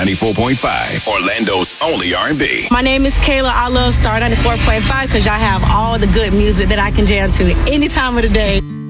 94.5, Orlando's only R&B. My name is Kayla. I love Star 94.5 because y'all have all the good music that I can jam to any time of the day.